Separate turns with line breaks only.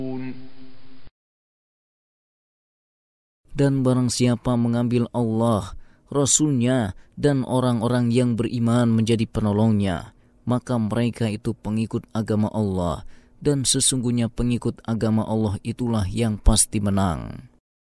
Dan barang siapa mengambil Allah, Rasul-Nya, dan orang-orang yang beriman menjadi penolongnya, maka mereka itu pengikut agama Allah, dan sesungguhnya pengikut agama Allah itulah yang pasti menang.